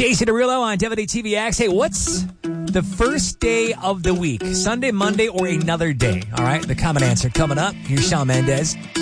Jason Derulo on WTVX. Hey, what's the first day of the week? Sunday, Monday, or another day? All right, the common answer coming up. Here's Shawn Mendes.